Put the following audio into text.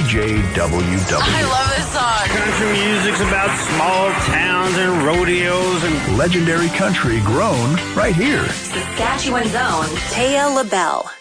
KJWW. I love this song. Country music's about small towns and rodeos and legendary country grown right here. Saskatchewan's own Taya LaBelle.